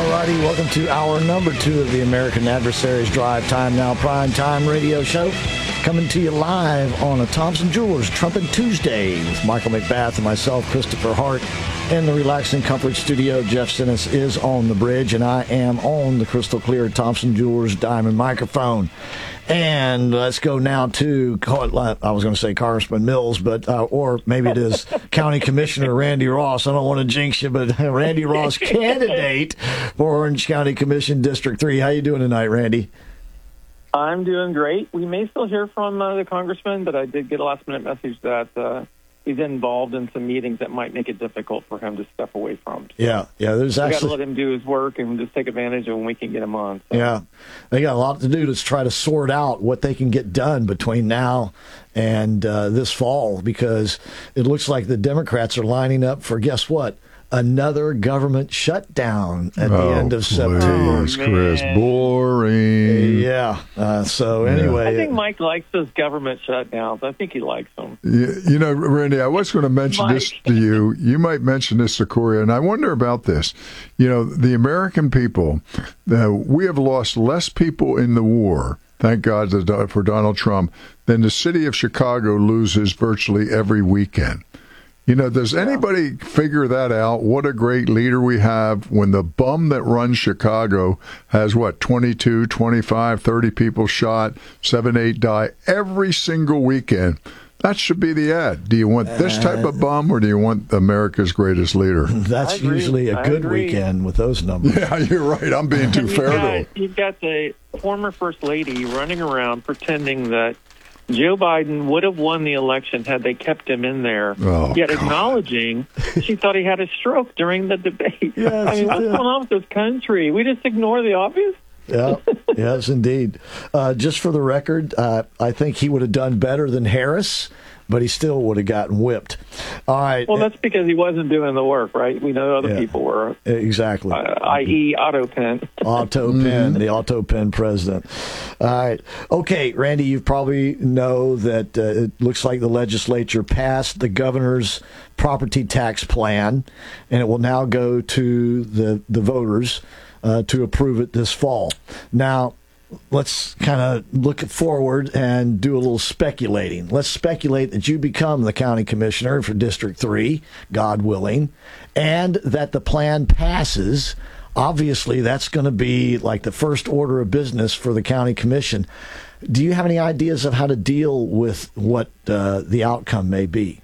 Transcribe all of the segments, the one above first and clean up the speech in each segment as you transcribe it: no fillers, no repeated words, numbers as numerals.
righty, welcome to hour number 2 of the American Adversaries Drive Time Now Prime Time radio show. Coming to you live on a Thompson Jewelers Trumpet Tuesday with Michael McBath and myself, Christopher Hart. In the Relaxing Comfort Studio, Jeff Sinnis is on the bridge, and I am on the crystal clear Thompson Jewelers Diamond microphone. And let's go now to, I was going to say Congressman Mills, but or maybe it is County Commissioner Randy Ross. I don't want to jinx you, but Randy Ross, candidate for Orange County Commission District 3. How you doing tonight, Randy? I'm doing great. We may still hear from the congressman, but I did get a last-minute message that he's involved in some meetings that might make it difficult for him to step away from. So yeah. There's we actually got to let him do his work and just take advantage of when we can get him on. So. Yeah, they got a lot to do to try to sort out what they can get done between now and this fall, because it looks like the Democrats are lining up for, guess what? Another government shutdown at the end of September. Please, Chris, boring. Yeah. So anyway, I think Mike likes those government shutdowns. I think he likes them. You know, Randy, I was going to mention this to you. You might mention this to Corey, and I wonder about this. You know, the American people, we have lost less people in the war, thank God for Donald Trump, than the city of Chicago loses virtually every weekend. You know, does anybody figure that out? What a great leader we have when the bum that runs Chicago has, 22, 25, 30 people shot, 7, 8 die every single weekend. That should be the ad. Do you want this type of bum, or do you want America's greatest leader? That's usually a good weekend with those numbers. Yeah, you're right. I'm being too fair to him. You've got the former First Lady running around pretending that Joe Biden would have won the election had they kept him in there, yet acknowledging she thought he had a stroke during the debate. Yes, I mean, what's going on with this country? We just ignore the obvious? Yeah, yes, indeed. Just for the record, I think he would have done better than Harris, but he still would have gotten whipped. All right. Well, that's because he wasn't doing the work, right? We know other people were. Exactly. I.e. Otto Penn. Otto Penn, the Otto Penn president. All right. Okay, Randy, you probably know that it looks like the legislature passed the governor's property tax plan, and it will now go to the voters to approve it this fall. Now, let's kind of look forward and do a little speculating. Let's speculate that you become the county commissioner for District 3, God willing, and that the plan passes. Obviously, that's going to be like the first order of business for the county commission. Do you have any ideas of how to deal with what the outcome may be?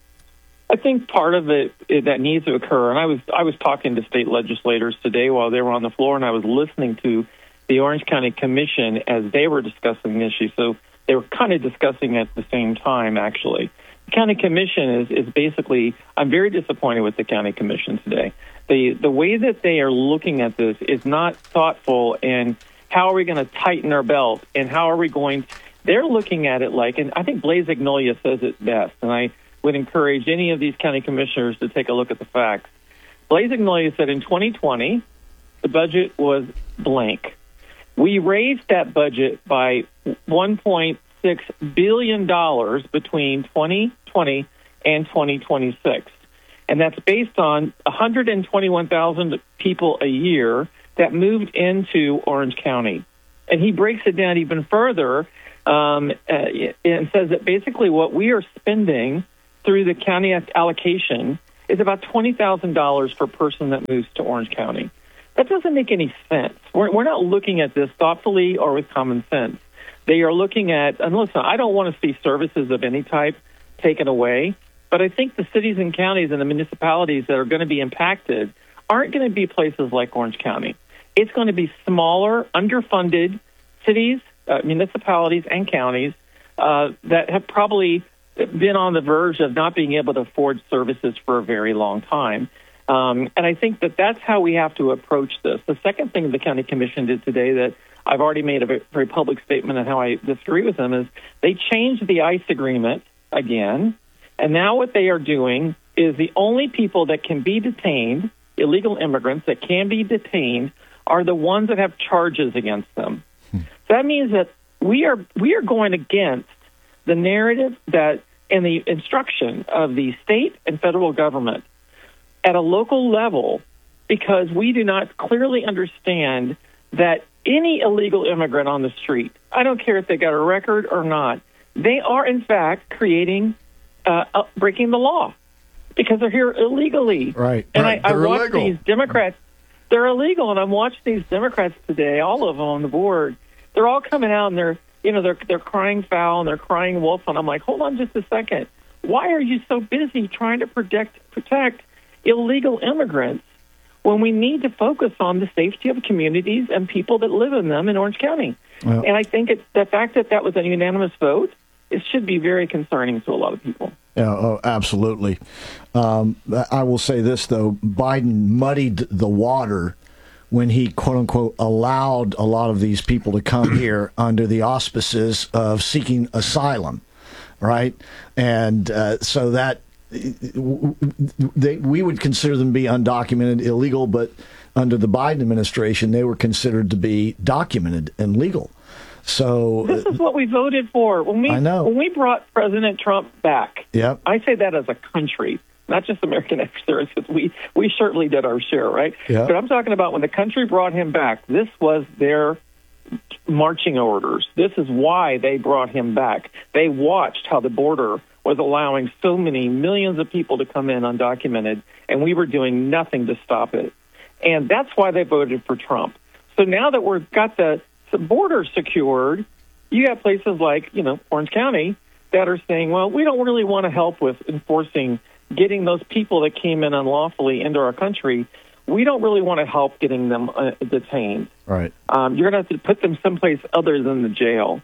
I think part of it that needs to occur, and I was talking to state legislators today while they were on the floor, and I was listening to the Orange County Commission as they were discussing the issue. So they were kind of discussing at the same time, actually. The County Commission is basically, I'm very disappointed with the County Commission today. The way that they are looking at this is not thoughtful, and how are we going to tighten our belt, and how are we going, they're looking at it like, and I think Blaise Ignolia says it best, and I would encourage any of these county commissioners to take a look at the facts. Blaise Ignolia said in 2020, the budget was blank. We raised that budget by $1.6 billion between 2020 and 2026. And that's based on 121,000 people a year that moved into Orange County. And he breaks it down even further and says that basically what we are spending through the county allocation is about $20,000 per person that moves to Orange County. That doesn't make any sense. We're not looking at this thoughtfully or with common sense. They are looking at, and listen, I don't want to see services of any type taken away, but I think the cities and counties and the municipalities that are going to be impacted aren't going to be places like Orange County. It's going to be smaller, underfunded cities, municipalities, and counties that have probably been on the verge of not being able to afford services for a very long time. And I think that that's how we have to approach this. The second thing the county commission did today that I've already made a very public statement on how I disagree with them is they changed the ICE agreement again. And now what they are doing is the only people that can be detained, illegal immigrants that can be detained, are the ones that have charges against them. So that means that we are going against the narrative that and the instruction of the state and federal government at a local level because we do not clearly understand that any illegal immigrant on the street, I don't care if they got a record or not, they are in fact creating, breaking the law because they're here illegally. Right. And right. I watch illegal. these Democrats. They're illegal, and I'm watching these Democrats today, all of them on the board. They're all coming out and they're crying foul and they're crying wolf, and I'm like, hold on just a second. Why are you so busy trying to protect illegal immigrants when we need to focus on the safety of communities and people that live in them in Orange County? Well, and I think it's the fact that was a unanimous vote, it should be very concerning to a lot of people. Yeah, oh, absolutely. I will say this, though. Biden muddied the water when he, quote unquote, allowed a lot of these people to come here under the auspices of seeking asylum, right? And so that we would consider them to be undocumented, illegal, but under the Biden administration, they were considered to be documented and legal. So this is what we voted for when we brought President Trump back. Yep. I say that as a country, not just American Express Services. We certainly did our share, right? Yep. But I'm talking about when the country brought him back. This was their marching orders. This is why they brought him back. They watched how the border was allowing so many millions of people to come in undocumented, and we were doing nothing to stop it. And that's why they voted for Trump. So now that we've got the border secured, you have places like, Orange County that are saying, well, we don't really want to help with enforcing getting those people that came in unlawfully into our country. We don't really want to help getting them detained. Right. You're going to have to put them someplace other than the jail.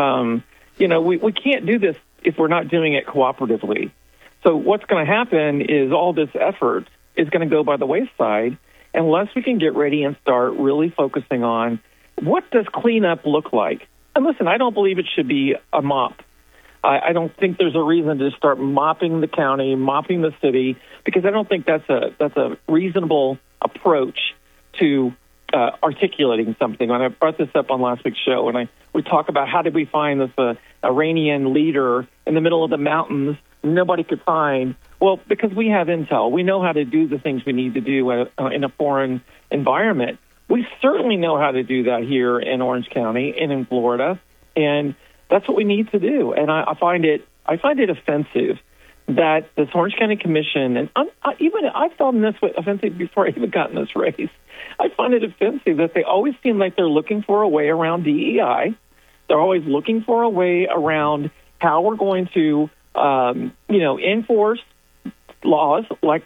We can't do this if we're not doing it cooperatively. So what's going to happen is all this effort is going to go by the wayside unless we can get ready and start really focusing on what does cleanup look like. And listen, I don't believe it should be a mop. I don't think there's a reason to start mopping the county, mopping the city, because I don't think that's a reasonable approach to articulating something. When I brought this up on last week's show, and we talk about how did we find this Iranian leader in the middle of the mountains nobody could find. Well, because we have intel. We know how to do the things we need to do in a foreign environment. We certainly know how to do that here in Orange County and in Florida, and that's what we need to do. And I find it offensive that this Orange County Commission, and I've found this offensive before I even got in this race. I find it offensive that they always seem like they're looking for a way around DEI. They're always looking for a way around how we're going to, enforce laws like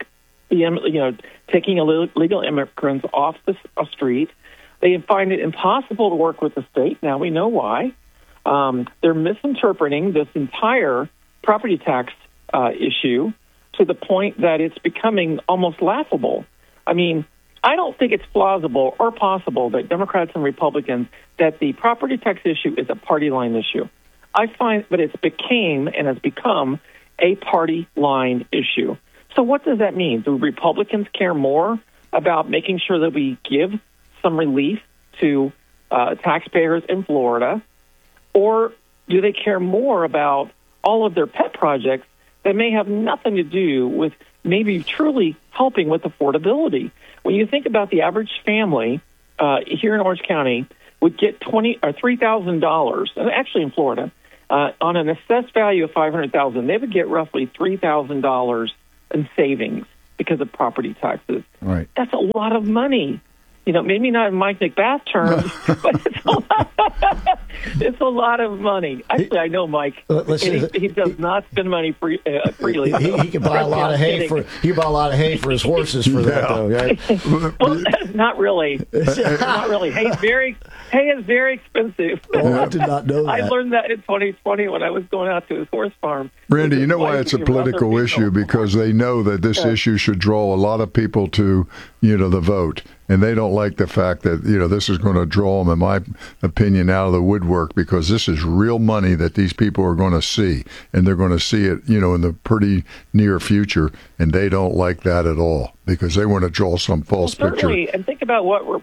taking illegal immigrants off the street. They find it impossible to work with the state. Now we know why. They're misinterpreting this entire property tax issue to the point that it's becoming almost laughable. I mean, I don't think it's plausible or possible that Democrats and Republicans, that the property tax issue is a party line issue. I find that it's became and has become a party line issue. So what does that mean? Do Republicans care more about making sure that we give some relief to taxpayers in Florida, or do they care more about all of their pet projects that may have nothing to do with maybe truly helping with affordability? When you think about the average family here in Orange County would get $20,000 or $3,000, actually in Florida, on an assessed value of $500,000, they would get roughly $3,000 in savings because of property taxes. Right. That's a lot of money. Maybe not in Mike McBath terms, but it's a lot of money. Actually, I know Mike. He does not spend money freely. He can buy a lot of hay for his horses for that, though. Right? Well, not really. Not really. Hay is very expensive. Oh, I did not know that. I learned that in 2020 when I was going out to his horse farm. Randy, you know why it's a political issue? Because they know that this issue should draw a lot of people to, the vote. And they don't like the fact that, this is going to draw them, in my opinion, out of the woodwork, because this is real money that these people are going to see. And they're going to see it, in the pretty near future. And they don't like that at all because they want to draw some false picture. And think about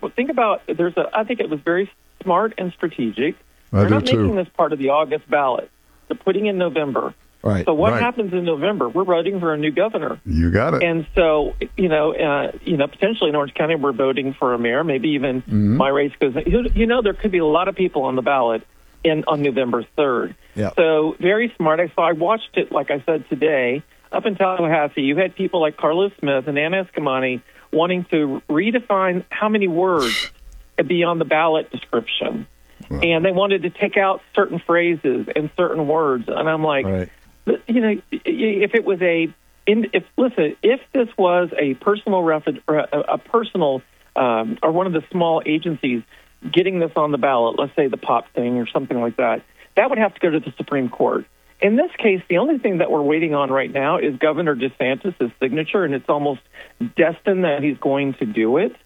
I think it was very smart and strategic. They're not making this part of the August ballot. They're putting in November. Right. So what Right. happens in November? We're voting for a new governor. You got it. And so, potentially in Orange County, we're voting for a mayor. Maybe even my race goes. There could be a lot of people on the ballot on November 3rd. Yeah. So very smart. I watched it, like I said today, up in Tallahassee. You had people like Carlos Smith and Anna Escamani wanting to redefine how many words be on the ballot description. Wow. And they wanted to take out certain phrases and certain words. And I'm like, Right. if it was if this was a personal or one of the small agencies getting this on the ballot, let's say the POP thing or something like that, that would have to go to the Supreme Court. In this case, the only thing that we're waiting on right now is Governor DeSantis' signature, and it's almost destined that he's going to do it.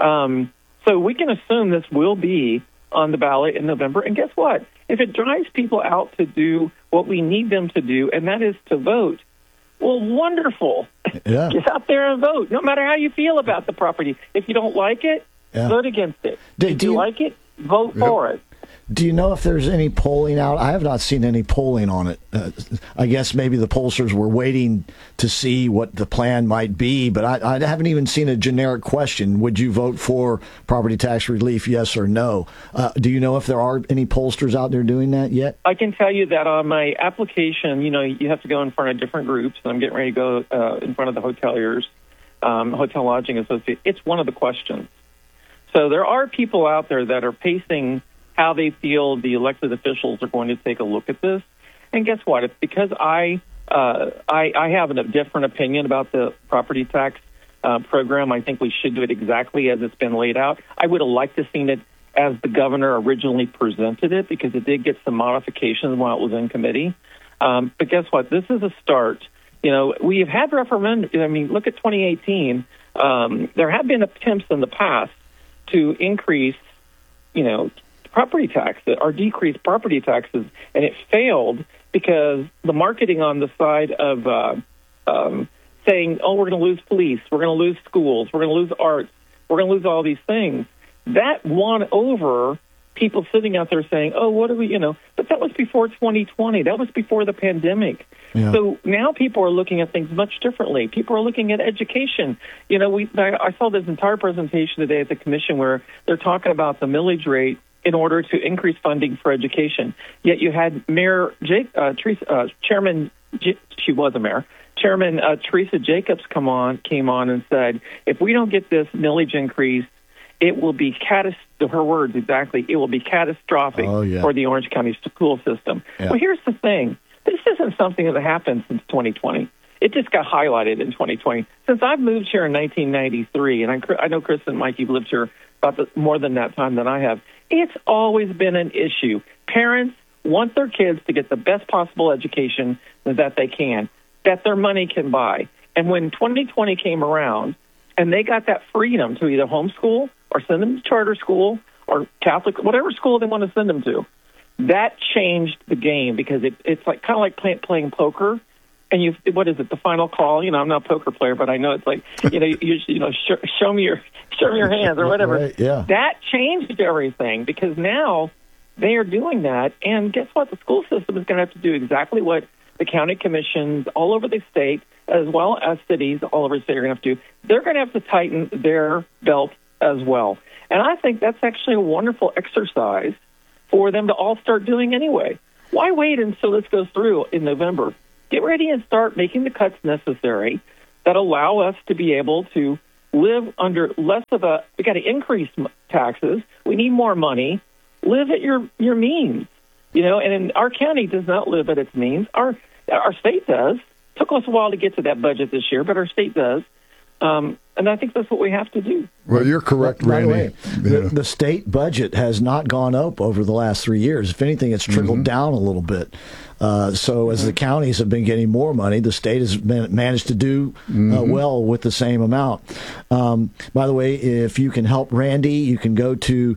So we can assume this will be on the ballot in November. And guess what? If it drives people out to do what we need them to do, and that is to vote, well, wonderful. Yeah. Get out there and vote, no matter how you feel about the property. If you don't like it, vote against it. If you like it, vote for it. Do you know if there's any polling out? I have not seen any polling on it. I guess maybe the pollsters were waiting to see what the plan might be, but I haven't even seen a generic question. Would you vote for property tax relief, yes or no? Do you know if there are any pollsters out there doing that yet? I can tell you that on my application, you have to go in front of different groups, and I'm getting ready to go in front of the hoteliers, Hotel Lodging Association. It's one of the questions. So there are people out there that are pacing how they feel the elected officials are going to take a look at this. And guess what? It's because I have a different opinion about the property tax program. I think we should do it exactly as it's been laid out. I would have liked to have seen it as the governor originally presented it, because it did get some modifications while it was in committee. But guess what? This is a start. We have had referendum. I mean, look at 2018. There have been attempts in the past to increase, property tax or decrease property taxes, and it failed because the marketing on the side of saying, oh, we're going to lose police, we're going to lose schools, we're going to lose arts, we're going to lose all these things, that won over people sitting out there saying, oh, what do we, but that was before 2020. That was before the pandemic. Yeah. So now people are looking at things much differently. People are looking at education. I saw this entire presentation today at the commission where they're talking about the millage rate in order to increase funding for education. Yet you had Chairman Teresa Jacobs came on and said, if we don't get this millage increase, it will be her words exactly, it will be catastrophic for the Orange County school system. Yeah. Well, here's the thing. This isn't something that happened since 2020. It just got highlighted in 2020. Since I've moved here in 1993, and I know Chris and Mike, you've lived here about more than that time than I have, it's always been an issue. Parents want their kids to get the best possible education that they can, that their money can buy. And when 2020 came around and they got that freedom to either homeschool or send them to charter school or Catholic, whatever school they want to send them to, that changed the game, because it's like kind of like playing poker. And what is it? The final call. I'm not a poker player, but I know it's like show me your hands or whatever. Right, yeah. That changed everything, because now they are doing that. And guess what? The school system is going to have to do exactly what the county commissions all over the state, as well as cities all over the state, are going to have to do. They're going to have to tighten their belt as well. And I think that's actually a wonderful exercise for them to all start doing anyway. Why wait until this goes through in November? Get ready and start making the cuts necessary that allow us to be able to live under less of we got to increase taxes. We need more money. Live at your means, and our county does not live at its means. Our state does. It took us a while to get to that budget this year, but our state does. And I think that's what we have to do. Well, you're correct, Randy. By the way, the state budget has not gone up over the last 3 years. If anything, it's trickled down a little bit. So as the counties have been getting more money, the state has managed to do well with the same amount. By the way, if you can help Randy, you can go to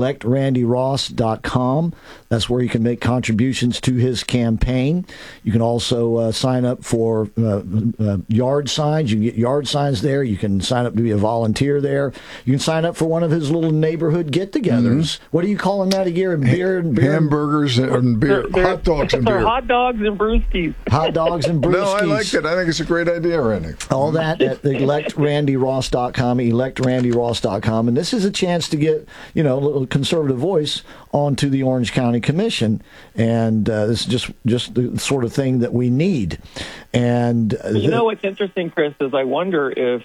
electrandyross.com. That's where you can make contributions to his campaign. You can also sign up for yard signs. You can get yard signs there. You can sign up to be a volunteer there. You can sign up for one of his little neighborhood get-togethers. What are you calling that a year? Beer and hamburgers and beer, hot dogs and beer. Hot dogs and brewskis. Hot dogs and brewskis. No, I like it. I think it's a great idea, Randy. All that at electrandyross.com, electrandyross.com. And this is a chance to get, a little conservative voice onto the Orange County Commission. And this is just the sort of thing that we need. And what's interesting, Chris, is I wonder if,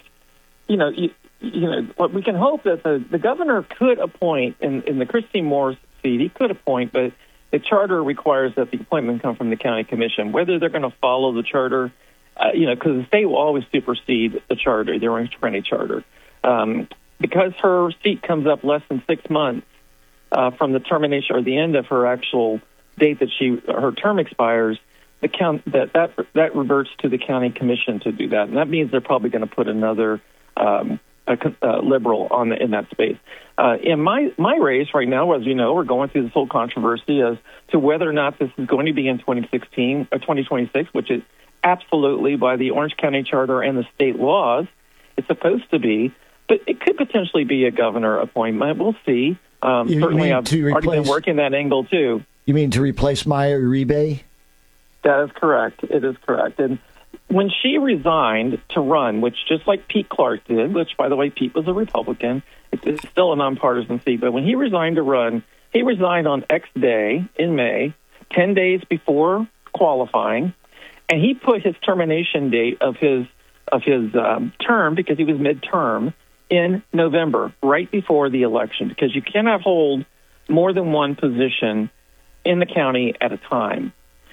we can hope that the governor could appoint in the Christy Moore's seat, he could appoint, but the charter requires that the appointment come from the county commission. Whether they're going to follow the charter, because the state will always supersede the charter, the Orange County charter. Because her seat comes up less than 6 months from the termination or the end of her actual date that her term expires, that reverts to the county commission to do that, and that means they're probably going to put another liberal in that space. In my race right now, as you know, we're going through this whole controversy as to whether or not this is going to be in 2016 or 2026, which is absolutely by the Orange County Charter and the state laws, it's supposed to be. But it could potentially be a governor appointment. We'll see. Certainly, I've already been working that angle too. You mean to replace Maya Uribe? That is correct. It is correct. And when she resigned to run, which just like Pete Clark did, which, by the way, Pete was a Republican, it's still a nonpartisan seat, but when he resigned to run, he resigned on X day in May, 10 days before qualifying, and he put his termination date of his term, because he was midterm, in November, right before the election, because you cannot hold more than one position in the county at a time.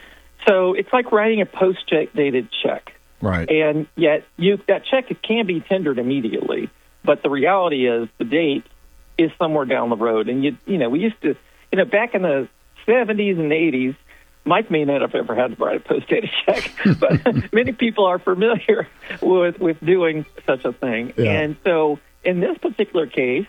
So it's like writing a post-dated check. Right. And yet that check can be tendered immediately. But the reality is the date is somewhere down the road. And, we used to, back in the 70s and 80s, Mike may not have ever had to write a post-dated check, but many people are familiar with doing such a thing. Yeah. And so in this particular case,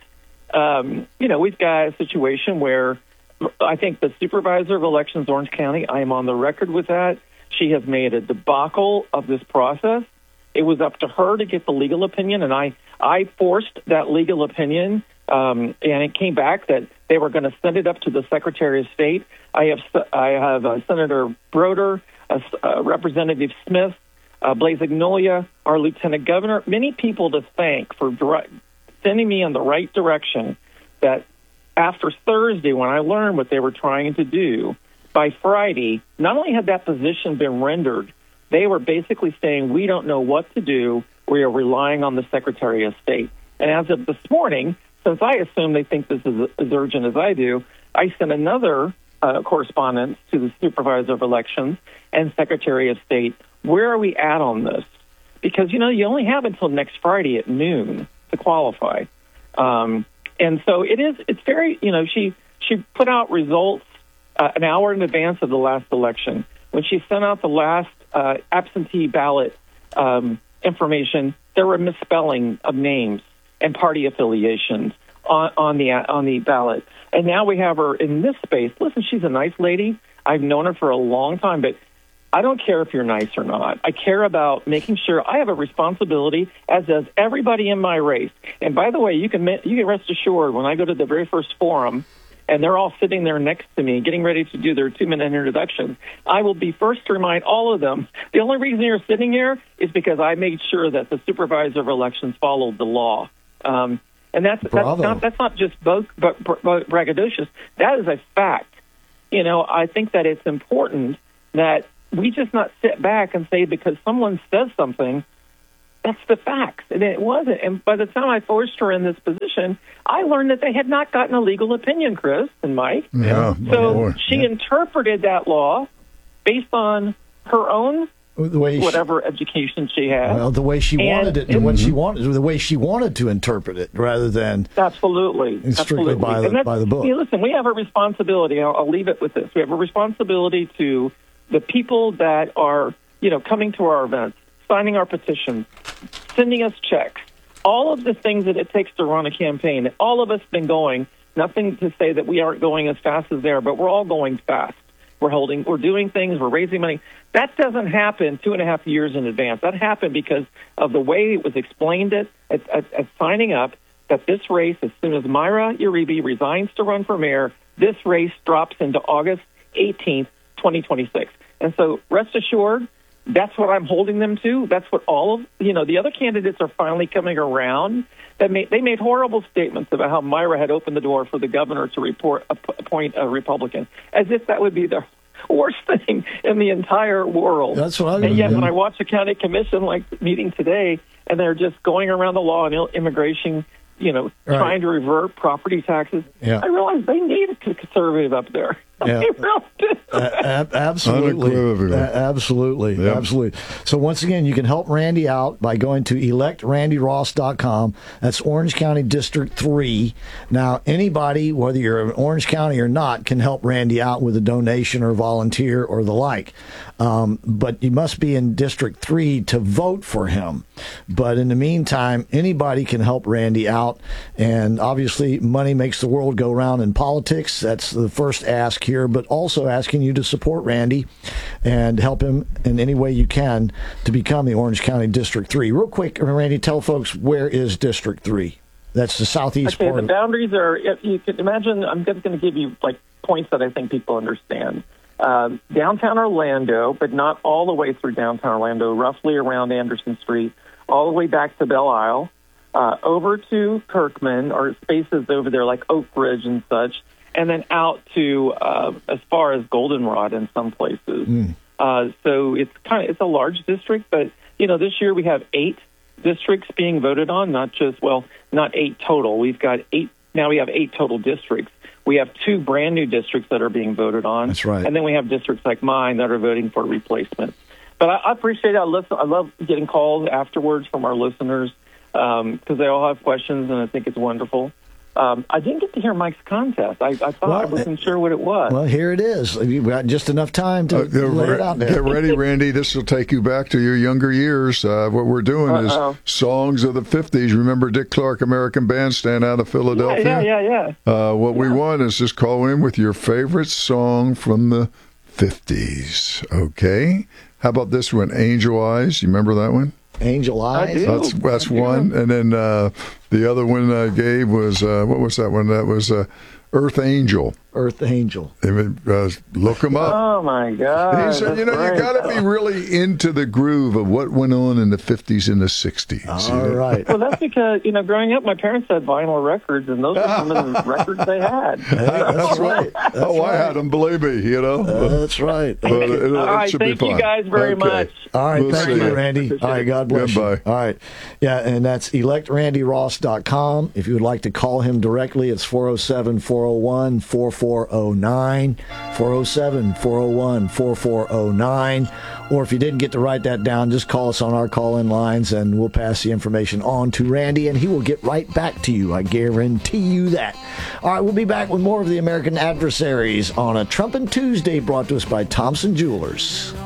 we've got a situation where I think the supervisor of elections, Orange County, I am on the record with that. She has made a debacle of this process. It was up to her to get the legal opinion, and I forced that legal opinion, and it came back that they were going to send it up to the Secretary of State. I have Senator Broder, Representative Smith, Blasingnolia, our Lieutenant Governor, many people to thank for sending me in the right direction. That after Thursday, when I learned what they were trying to do, by Friday, not only had that position been rendered, they were basically saying, we don't know what to do. We are relying on the Secretary of State. And as of this morning, since I assume they think this is as urgent as I do, I sent another correspondence to the Supervisor of Elections and Secretary of State. Where are we at on this? Because, you only have until next Friday at noon to qualify. And so it's very, she put out results an hour in advance of the last election. When she sent out the last absentee ballot information, there were misspelling of names and party affiliations on the ballot. And now we have her in this space. Listen, she's a nice lady. I've known her for a long time, but I don't care if you're nice or not. I care about making sure I have a responsibility, as does everybody in my race. And by the way, you can rest assured when I go to the very first forum, and they're all sitting there next to me, getting ready to do their 2-minute introductions, I will be first to remind all of them, the only reason you're sitting here is because I made sure that the Supervisor of Elections followed the law. And that's not just braggadocious. That is a fact. I think that it's important that we just not sit back and say because someone says something, that's the facts. And it wasn't. And by the time I forced her in this position, I learned that they had not gotten a legal opinion, Chris and Mike. Yeah. So she interpreted that law based on her own whatever education she had. Well, the way she wanted it, and the way she wanted to interpret it, rather than strictly by the book. Listen, we have a responsibility. I'll leave it with this. We have a responsibility to the people that are, coming to our events, signing our petitions, sending us checks, all of the things that it takes to run a campaign. All of us have been going, nothing to say that we aren't going as fast as they are, but we're all going fast. we're doing things, we're raising money. That doesn't happen 2.5 years in advance. That happened because of the way it was explained at signing up, that this race, as soon as Myra Uribe resigns to run for mayor, this race drops into August 18th, 2026. And so rest assured, that's what I'm holding them to. That's what all of, the other candidates are finally coming around. They made horrible statements about how Myra had opened the door for the governor to appoint a Republican, as if that would be the worst thing in the entire world. That's what I mean. And yet when I watch the county commission meeting today, and they're just going around the law and immigration, trying to revert property taxes, I realize they need a conservative up there. Yeah. Absolutely. Absolutely. So once again, you can help Randy out by going to electrandyross.com. That's Orange County District 3. Now, anybody, whether you're in Orange County or not, can help Randy out with a donation or volunteer or the like. But you must be in District 3 to vote for him. But in the meantime, anybody can help Randy out. And obviously, money makes the world go round in politics. That's the first ask here, but also asking you to support Randy and help him in any way you can to become the Orange County District 3. Real quick, Randy, tell folks, where is District 3? That's the southeast part. The boundaries are, if you can imagine, I'm just going to give you points that I think people understand. Downtown Orlando, but not all the way through downtown Orlando, roughly around Anderson Street, all the way back to Belle Isle, over to Kirkman, or spaces over there like Oak Ridge and such, and then out to as far as Goldenrod in some places. So it's a large district, but this year we have 8 districts being voted on, not 8 total. We've got 8 now. We have 8 total districts. We have 2 brand new districts that are being voted on. That's right. And then we have districts like mine that are voting for replacement. But I appreciate it. I love getting calls afterwards from our listeners because they all have questions, and I think it's wonderful. I didn't get to hear Mike's contest. I thought I wasn't sure what it was. Well, here it is. We've got just enough time to lay it out there. Get ready, Randy. This will take you back to your younger years. What we're doing is songs of the 50s. Remember Dick Clark, American Bandstand out of Philadelphia? Yeah. What we want is just call in with your favorite song from the 50s. Okay? How about this one, Angel Eyes? You remember that one? Angel Eyes. That's one. And then the other one I gave was, what was that one? That was Earth Angel. Earth Angel. Look him up. Oh, my God. He said, you got to be really into the groove of what went on in the 50s and the 60s. All right. Well, that's because, growing up, my parents had vinyl records, and those were some of the records they had. Hey, that's right. I had them, believe me, That's right. But all right, thank you guys very much. All right, thank you, Randy. All right, God bless you. All right. Yeah, and that's electrandyross.com. If you would like to call him directly, it's 407-401-4409, 407-401-4409. Or if you didn't get to write that down, just call us on our call-in lines, and we'll pass the information on to Randy, and he will get right back to you. I guarantee you that. All right, we'll be back with more of the American Adversaries on a Trumpin' Tuesday, brought to us by Thompson Jewelers.